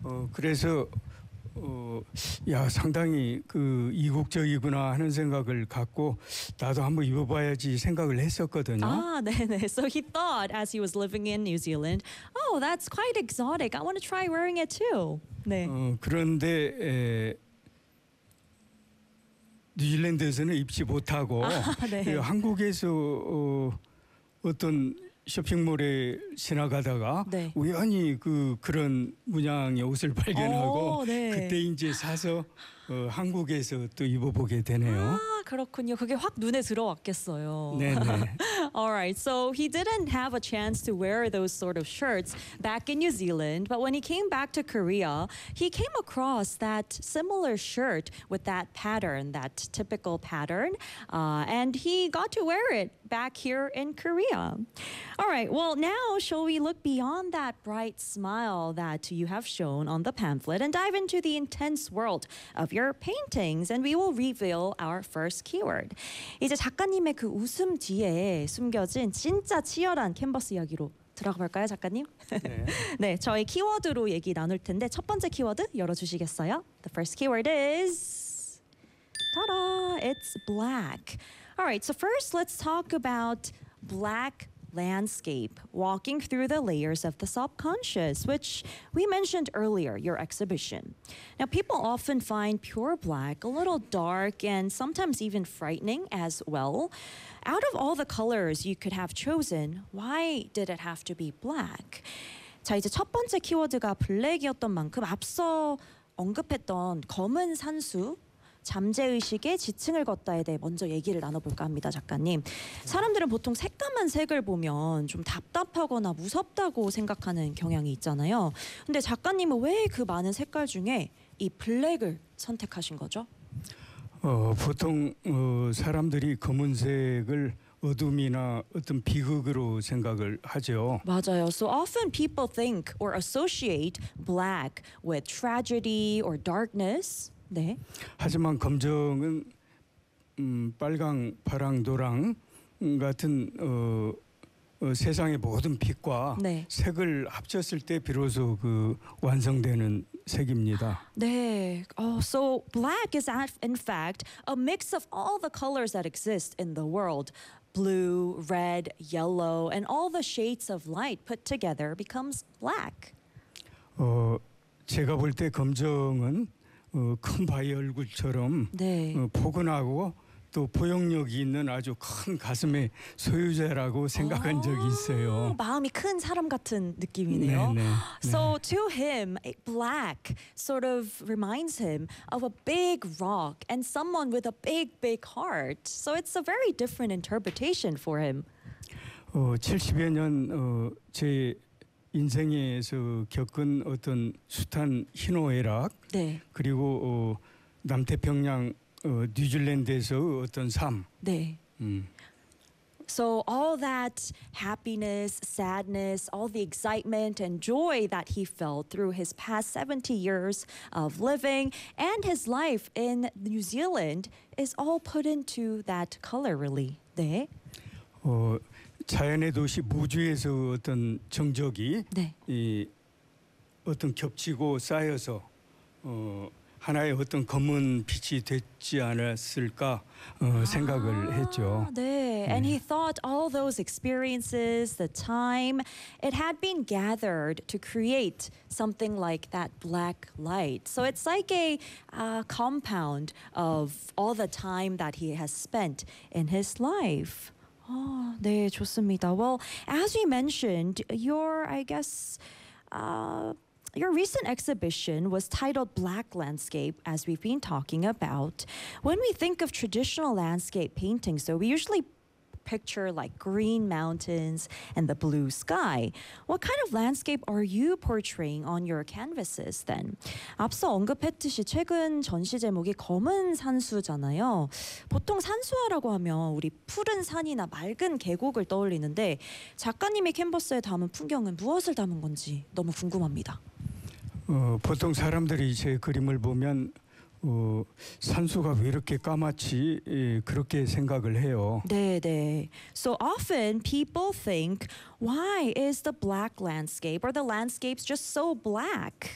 그래서 야 상당히 그 이국적이구나 하는 생각을 갖고 나도 한번 입어봐야지 생각을 했었거든요. Ah, 네네. So he thought as he was living in New Zealand, oh, that's quite exotic. I want to try wearing it too. 네. 그런데 뉴질랜드에서는 입지 못하고 네. 한국에서 어떤 쇼핑몰에 지나가다가 네. 우연히 그런 문양의 옷을 발견하고 네. 그때 이제 사서 한국에서 또 입어보게 되네요. 아, 그렇군요. 그게 확 눈에 들어왔겠어요. 네네. All right, so he didn't have a chance to wear those sort of shirts back in New Zealand, but when he came back to Korea, he came across that similar shirt with that pattern, that typical pattern, and he got to wear it back here in Korea. All right, well, now shall we look beyond that bright smile that you have shown on the pamphlet and dive into the intense world of your paintings, and we will reveal our first keyword. 이제 작가님의 그 웃음 뒤에 숨겨진 진짜 치열한 캔버스 이야기로 들어가 볼까요, 작가님? 네. 네, 저희 키워드로 얘기 나눌 텐데 첫 번째 키워드 열어주시겠어요? The first keyword is ta-da! It's black. All right, so first let's talk about black landscape, walking through the layers of the subconscious, which we mentioned earlier, your exhibition. Now, people often find pure black a little dark and sometimes even frightening as well. Out of all the colors you could have chosen, why did it have to be black? 자, 이제 첫 번째 키워드가 블랙이었던 만큼 앞서 언급했던 검은 산수, 잠재의식의 지층을 걷다에 대해 먼저 얘기를 나눠볼까 합니다, 작가님. 사람들은 보통 새까만 색을 보면 좀 답답하거나 무섭다고 생각하는 경향이 있잖아요. 근데 작가님은 왜 그 많은 색깔 중에 이 블랙을 선택하신 거죠? 보통 사람들이 검은색을 어둠이나 어떤 비극으로 생각을 하죠. 맞아요. So often people think or associate black with tragedy or darkness. 네. 하지만 검정은 빨강, 파랑, 노랑 같은 세상의 모든 빛과 네. 색을 합쳤을 때 비로소 그 완성되는 색입니다. 네. So black is in fact a mix of all the colors that exist in the world. Blue, red, yellow, and all the shades of light put together becomes black. 제가 볼 때 검정은 큰 바위 얼굴처럼 네. 포근하고 또 포용력이 있는 아주 큰 가슴의 소유자라고 생각한 적이 있어요. 마음이 큰 사람 같은 느낌이네요. 네, 네, So to him, black sort of reminds him of a big rock and someone with a big, big heart. So it's a very different interpretation for him. 70여 년 제 인생에서 겪은 어떤 숱한 희노애락 네. 그리고 남태평양 뉴질랜드에서 어떤 삶. 네. So all that happiness, sadness, all the excitement and joy that he felt through his past 70 years of living and his life in New Zealand is all put into that color really. 네. 자연의 도시 무주에서 어떤 정적이 네. 어떤 겹치고 쌓여서 하나의 어떤 검은 빛이 됐지 않았을까 생각을 했죠. 네. And he thought all those experiences, the time, it had been gathered to create something like that black light. So it's like a compound of all the time that he has spent in his life. 네, 좋습니다. Well, as we mentioned, your recent exhibition was titled Black Landscape, as we've been talking about. When we think of traditional landscape paintings, so we usually picture like green mountains and the blue sky. What kind of landscape are you portraying on your canvases then? 앞서 언급했듯이 최근 전시 제목이 검은 산수잖아요. 보통 산수화라고 하면 우리 푸른 산이나 맑은 계곡을 떠올리는데 작가님이 캔버스에 담은 풍경은 무엇을 담은 건지 너무 궁금합니다. 보통 사람들이 제 그림을 보면 산수가 왜 이렇게 까맣지 그렇게 생각을 해요. 네. So often people think, why is the black landscape or the landscapes just so black?